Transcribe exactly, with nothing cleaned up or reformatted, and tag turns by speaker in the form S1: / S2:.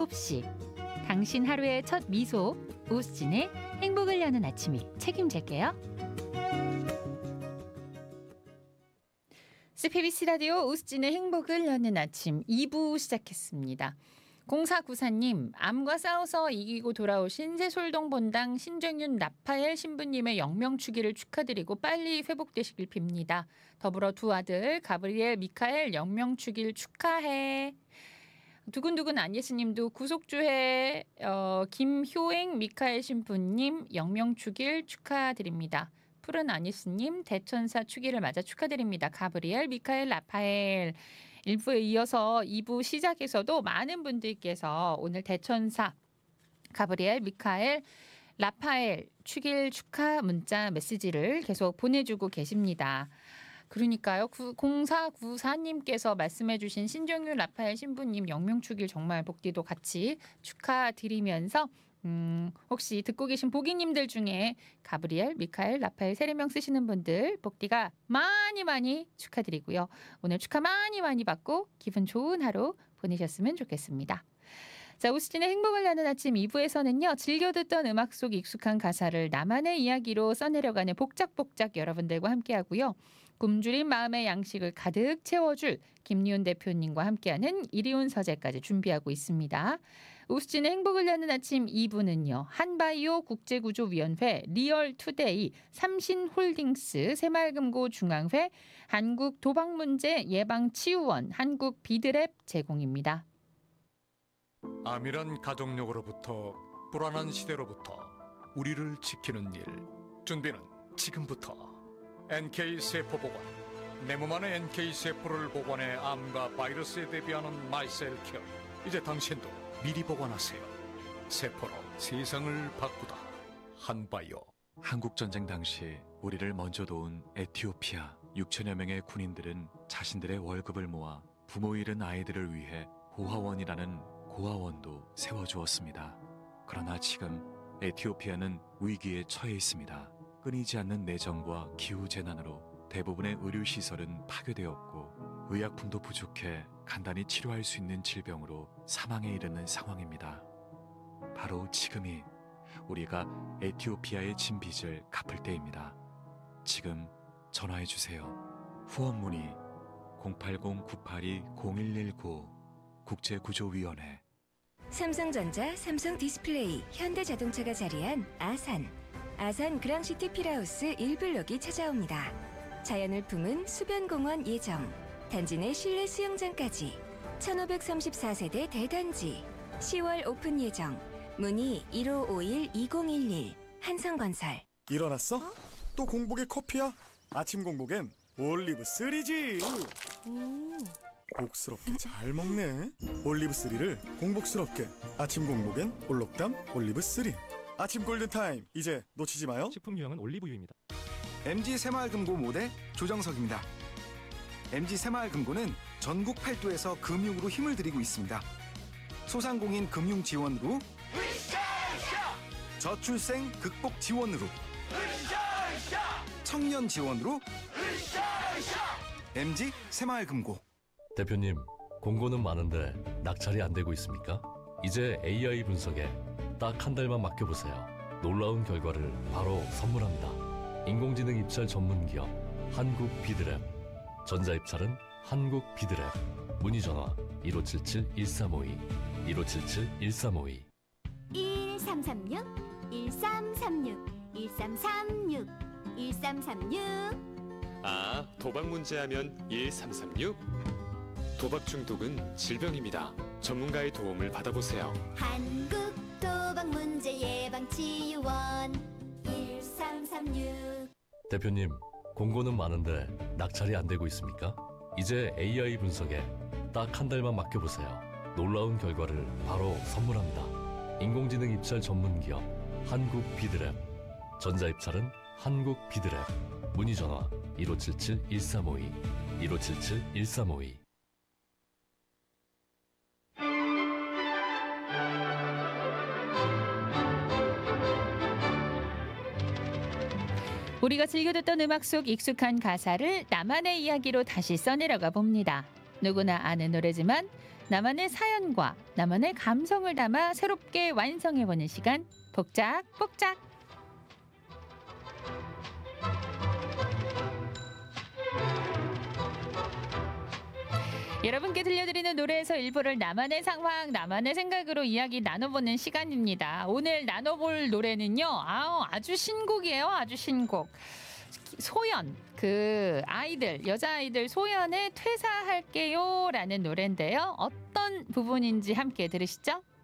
S1: 일곱 시 당신 하루의 첫 미소 오수진의 행복을 여는 아침이 책임질게요. 씨피비씨 라디오 오수진의 행복을 여는 아침 이 부 시작했습니다. 공사구사님, 암과 싸워서 이기고 돌아오신 새솔동 본당 신정윤 라파엘 신부님의 영명추기를 축하드리고 빨리 회복되시길 빕니다. 더불어 두 아들 가브리엘, 미카엘 영명추기를 축하해. 두근두근 안예스님도 구속주해 어, 김효행, 미카엘 신부님 영명추기를 축하드립니다. 푸른 아니스님 대천사 추기를 맞아 축하드립니다. 가브리엘, 미카엘, 라파엘. 일 부에 이어서 이 부 시작에서도 많은 분들께서 오늘 대천사 가브리엘, 미카엘, 라파엘 축일 축하 문자 메시지를 계속 보내주고 계십니다. 그러니까요. 공사구사님께서 말씀해 주신 신정윤 라파엘 신부님 영명축일 정말 복디도 같이 축하드리면서 음, 혹시 듣고 계신 보기님들 중에 가브리엘, 미카엘, 라파엘 세례명 쓰시는 분들 복디가 많이 많이 축하드리고요. 오늘 축하 많이 많이 받고 기분 좋은 하루 보내셨으면 좋겠습니다. 자, 오수진의 행복을 여는 아침 이 부에서는요. 즐겨 듣던 음악 속 익숙한 가사를 나만의 이야기로 써내려가는 복작복작 여러분들과 함께하고요. 굶주린 마음의 양식을 가득 채워줄 김리훈 대표님과 함께하는 이리온 서재까지 준비하고 있습니다. 오수진의 행복을 여는 아침 이 부는요. 한바이오 국제구조위원회, 리얼투데이, 삼신홀딩스, 새마을금고 중앙회, 한국도박문제예방치유원, 한국비드랩 제공입니다.
S2: 암이란 가족력으로부터 불안한 시대로부터 우리를 지키는 일. 준비는 지금부터. 엔케이세포보관. 내 몸 안에 엔케이세포를 보관해 암과 바이러스에 대비하는 마이셀케어. 이제 당신도 미리 보관하세요. 세포로 세상을 바꾸다. 한바이오.
S3: 한국전쟁 당시 우리를 먼저 도운 에티오피아 육천여 명의 군인들은 자신들의 월급을 모아 부모 잃은 아이들을 위해 고아원이라는 고아원도 세워주었습니다. 그러나 지금 에티오피아는 위기에 처해 있습니다. 끊이지 않는 내전과 기후재난으로 대부분의 의료시설은 파괴되었고 의약품도 부족해 간단히 치료할 수 있는 질병으로 사망에 이르는 상황입니다. 바로 지금이 우리가 에티오피아의 진 빚을 갚을 때입니다. 지금 전화해주세요. 후원 문의 공팔공 구팔이 공일일구 국제구조위원회.
S4: 삼성전자, 삼성디스플레이, 현대자동차가 자리한 아산. 아산 그랑시티 필하우스 일 블록이 찾아옵니다. 자연을 품은 수변공원 예정. 단지 내 실내 수영장까지. 천오백삼십사 세대 대단지. 시월 오픈 예정. 문의 일오오일 이공일일. 한성건설.
S5: 일어났어? 어? 또 공복에 커피야? 아침 공복엔 올리브 쓰리지.
S4: 음.
S5: 복스럽게 잘 먹네. 올리브 쓰리를 공복스럽게. 아침 공복엔 올록담 올리브 쓰리. 아침 골든타임 이제 놓치지 마요.
S6: 식품 유형은 올리브유입니다.
S7: 엠지 새마을금고 모대 조정석입니다. 엠지 새마을금고는 전국 팔도에서 금융으로 힘을 들이고 있습니다. 소상공인 금융 지원으로, 저출생 극복 지원으로, 청년 지원으로, 엠지 새마을금고.
S8: 대표님, 공고는 많은데 낙찰이 안 되고 있습니까? 이제 에이아이 분석에 딱 한 달만 맡겨보세요. 놀라운 결과를 바로 선물합니다. 인공지능 입찰 전문기업 한국비드랩. 전자입찰은 한국비드랩. 문의전화 일오칠칠 일삼오이 일오칠칠 일삼오이.
S9: 일삼삼육 일삼삼육 일삼삼육 일삼삼육.
S10: 아, 도박 문제하면 일삼삼육? 도박 중독은 질병입니다. 전문가의 도움을 받아보세요.
S9: 한국도박문제예방치유원 일삼삼육.
S8: 대표님, 공고는 많은데 낙찰이 안 되고 있습니까? 이제 에이아이 분석에 딱 한 달만 맡겨보세요. 놀라운 결과를 바로 선물합니다. 인공지능 입찰 전문기업 한국비드랩. 전자입찰은 한국비드랩. 문의전화 일오칠칠 일삼오이 일오칠칠 일삼오이.
S1: 우리가 즐겨 듣던 음악 속 익숙한 가사를 나만의 이야기로 다시 써내려가 봅니다. 누구나 아는 노래지만 나만의 사연과 나만의 감성을 담아 새롭게 완성해보는 시간 복작복작. 여러분께 들려드리는 노래에서 일부를 나만의 상황, 나만의 생각으로 이야기 나눠보는 시간입니다. 오늘 나눠볼 노래는요. 아우, 아주 신곡이에요. 아주 신곡. 소연, 그 아이들, 여자아이들 소연의 퇴사할게요 라는 노래인데요. 어떤 부분인지 함께 들으시죠.